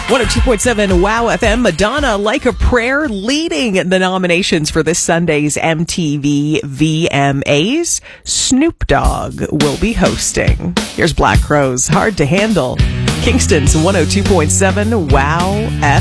102.7 Wow FM. Madonna, Like a Prayer, leading the nominations for this Sunday's MTV VMAs. Snoop Dogg will be hosting. Here's Black Crowes, Hard to Handle. Kingston's 102.7 Wow FM.